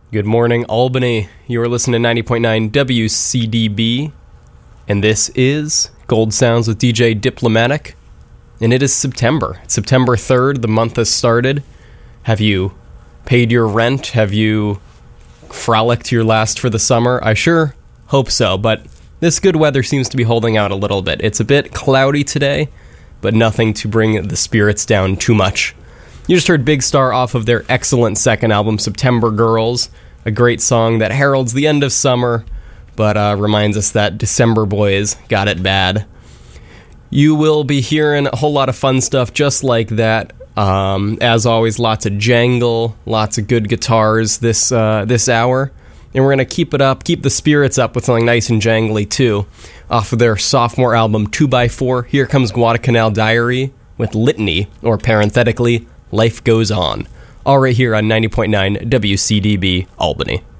Good morning, Albany. You are listening to 90.9 WCDB, and this is Gold Sounds with DJ Diplomatic, and it is September. It's September 3rd. The month has started. Have you paid your rent? Have you frolicked your last for the summer? I sure hope so, but this good weather seems to be holding out a little bit. It's a bit cloudy today, but nothing to bring the spirits down too much. You just heard Big Star off of their excellent second album, September Girls, a great song that heralds the end of summer, but reminds us that December boys got it bad. You will be hearing a whole lot of fun stuff just like that. As always, lots of jangle, lots of good guitars this hour. And we're going to keep it up, keep the spirits up with something nice and jangly too. Off of their sophomore album, 2x4, here comes Guadalcanal Diary with Litany, or parenthetically, Life Goes On. All right here on 90.9 WCDB Albany.